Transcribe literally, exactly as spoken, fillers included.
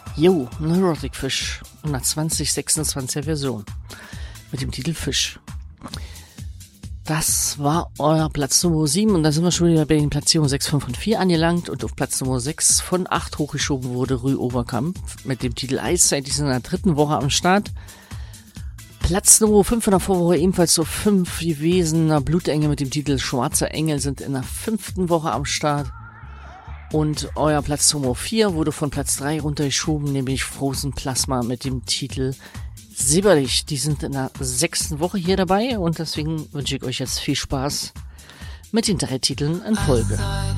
Jo, Neurotic Fish in der zwanzig sechsundzwanziger Version mit dem Titel Fisch. Das war euer Platz Nummer sieben und da sind wir schon wieder bei den Platzierungen sechs, fünf und vier angelangt und auf Platz Nummer sechs von acht hochgeschoben wurde Rue Oberkampf mit dem Titel Eiszeit. Die sind in der dritten Woche am Start. Platz Nummer fünf in der Vorwoche ebenfalls so fünf gewesen. Blutengel mit dem Titel Schwarzer Engel sind in der fünften Woche am Start. Und euer Platz Nummer vier wurde von Platz drei runtergeschoben, nämlich Frozen Plasma mit dem Titel Silberlicht. Die sind in der sechsten Woche hier dabei und deswegen wünsche ich euch jetzt viel Spaß mit den drei Titeln in Folge.